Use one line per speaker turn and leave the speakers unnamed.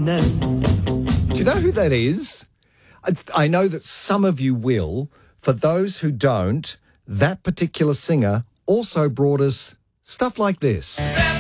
Do you know who that is? I know that some of you will. For those who don't, that particular singer also brought us stuff like this.